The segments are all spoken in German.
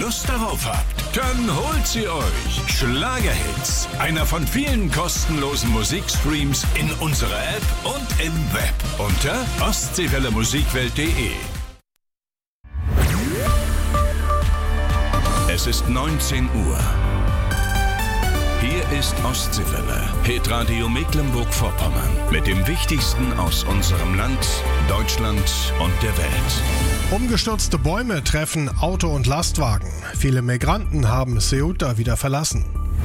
Lust darauf habt, dann holt sie euch. Schlagerhits, einer von vielen kostenlosen Musikstreams in unserer App und im Web unter ostseewellemusikwelt.de. Es ist 19 Uhr. Hier ist Ostseewelle, Hitradio Mecklenburg-Vorpommern mit dem Wichtigsten aus unserem Land, Deutschland und der Welt. Umgestürzte Bäume treffen Auto und Lastwagen. Viele Migranten haben Ceuta wieder verlassen.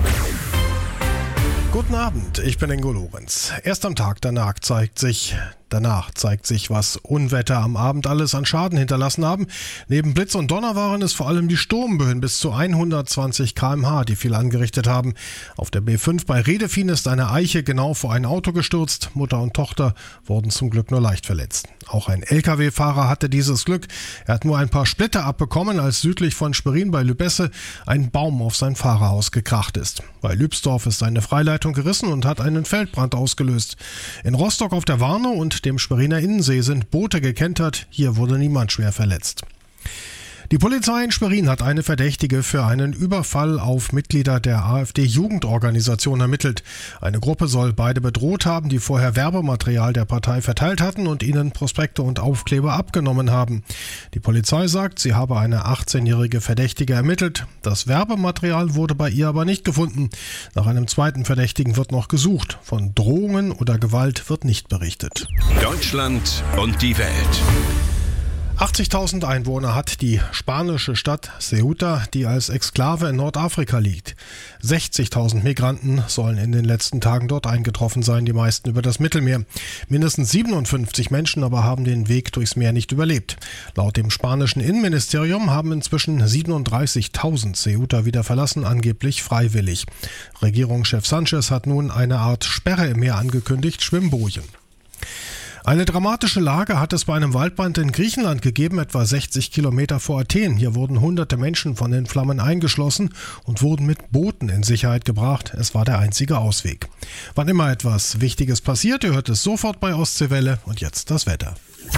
Guten Abend, ich bin Ingo Lorenz. Erst am Tag danach zeigt sich, was Unwetter am Abend alles an Schaden hinterlassen haben. Neben Blitz und Donner waren es vor allem die Sturmböen bis zu 120 km/h, die viel angerichtet haben. Auf der B5 bei Redefien ist eine Eiche genau vor ein Auto gestürzt. Mutter und Tochter wurden zum Glück nur leicht verletzt. Auch ein Lkw-Fahrer hatte dieses Glück. Er hat nur ein paar Splitter abbekommen, als südlich von Schwerin bei Lübesse ein Baum auf sein Fahrerhaus gekracht ist. Bei Lübsdorf ist eine Freileitung gerissen und hat einen Feldbrand ausgelöst. In Rostock auf der Warnow und dem Schweriner Innensee sind Boote gekentert. Hier wurde niemand schwer verletzt. Die Polizei in Schwerin hat eine Verdächtige für einen Überfall auf Mitglieder der AfD-Jugendorganisation ermittelt. Eine Gruppe soll beide bedroht haben, die vorher Werbematerial der Partei verteilt hatten und ihnen Prospekte und Aufkleber abgenommen haben. Die Polizei sagt, sie habe eine 18-jährige Verdächtige ermittelt. Das Werbematerial wurde bei ihr aber nicht gefunden. Nach einem zweiten Verdächtigen wird noch gesucht. Von Drohungen oder Gewalt wird nicht berichtet. Deutschland und die Welt. 80.000 Einwohner hat die spanische Stadt Ceuta, die als Exklave in Nordafrika liegt. 60.000 Migranten sollen in den letzten Tagen dort eingetroffen sein, die meisten über das Mittelmeer. Mindestens 57 Menschen aber haben den Weg durchs Meer nicht überlebt. Laut dem spanischen Innenministerium haben inzwischen 37.000 Ceuta wieder verlassen, angeblich freiwillig. Regierungschef Sanchez hat nun eine Art Sperre im Meer angekündigt, Schwimmbojen. Eine dramatische Lage hat es bei einem Waldbrand in Griechenland gegeben, etwa 60 Kilometer vor Athen. Hier wurden hunderte Menschen von den Flammen eingeschlossen und wurden mit Booten in Sicherheit gebracht. Es war der einzige Ausweg. Wann immer etwas Wichtiges passiert, ihr hört es sofort bei Ostseewelle. Und jetzt das Wetter.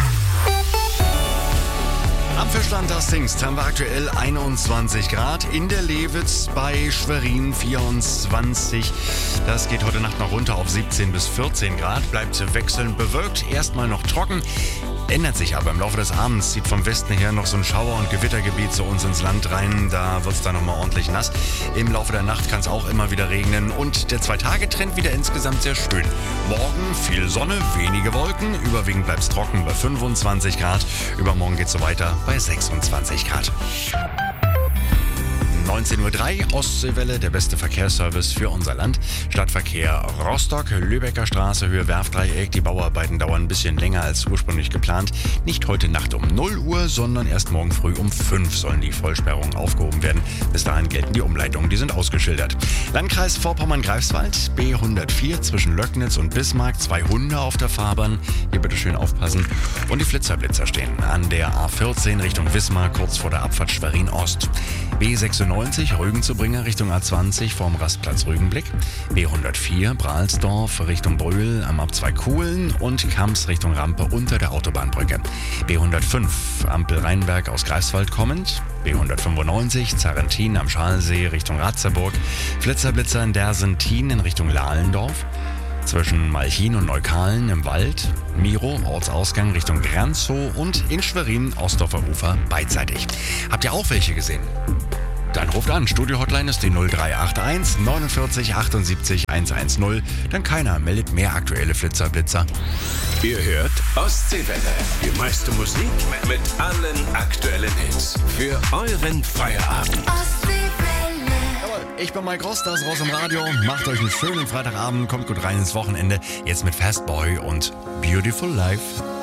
Am Fischland das Zingst haben wir aktuell 21 Grad, in der Lewitz bei Schwerin 24. Das geht heute Nacht noch runter auf 17 bis 14 Grad, bleibt wechselnd bewölkt, erstmal noch trocken. Ändert sich aber im Laufe des Abends, zieht vom Westen her noch so ein Schauer- und Gewittergebiet zu uns ins Land rein. Da wird es dann nochmal ordentlich nass. Im Laufe der Nacht kann es auch immer wieder regnen und der 2-Tage-Trend wieder insgesamt sehr schön. Morgen viel Sonne, wenige Wolken, überwiegend bleibt es trocken bei 25 Grad. Übermorgen geht es so weiter bei 26 Grad. 19.03 Uhr, Ostseewelle, der beste Verkehrsservice für unser Land. Stadtverkehr Rostock, Lübecker Straße, Höhe Werftdreieck. Die Bauarbeiten dauern ein bisschen länger als ursprünglich geplant. Nicht heute Nacht um 0 Uhr, sondern erst morgen früh um 5 sollen die Vollsperrungen aufgehoben werden. Bis dahin gelten die Umleitungen, die sind ausgeschildert. Landkreis Vorpommern-Greifswald, B104 zwischen Löcknitz und Bismarck. 2 Hunde auf der Fahrbahn. Hier bitte schön aufpassen. Und die Flitzer stehen an der A14 Richtung Wismar, kurz vor der Abfahrt Schwerin-Ost. B96 Rügen-zu-Bringen Richtung A20 vorm Rastplatz Rügenblick. B104 Brahlsdorf Richtung Brühl am Ab2 Kuhlen und Kamps Richtung Rampe unter der Autobahnbrücke. B105 Ampel Rheinberg aus Greifswald kommend. B195 Zarentin am Schalsee Richtung Ratzeburg. Flitzer in Dersentin in Richtung Lahlendorf. Zwischen Malchin und Neukalen im Wald, Miro, Ortsausgang Richtung Granzow und in Schwerin, Ostdorfer Ufer beidseitig. Habt ihr auch welche gesehen? Dann ruft an, Studio-Hotline ist die 0381 49 78 110. Dann keiner meldet mehr aktuelle Flitzer. Ihr hört Ostseewelle, die meiste Musik mit allen aktuellen Hits für euren Feierabend. Ich bin Mike Ross, das ist raus im Radio. Macht euch einen schönen Freitagabend, kommt gut rein ins Wochenende. Jetzt mit Fastboy und Beautiful Life.